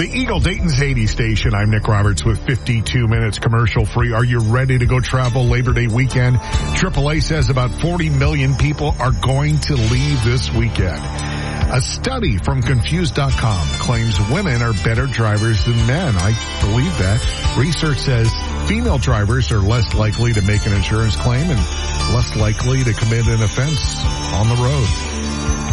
The Eagle Dayton's 80 station. I'm Nick Roberts with 52 minutes commercial free. Are you ready to go travel Labor Day weekend? AAA says about 40 million people are going to leave this weekend. A study from Confused.com claims women are better drivers than men. I believe that. Research says female drivers are less likely to make an insurance claim and less likely to commit an offense on the road.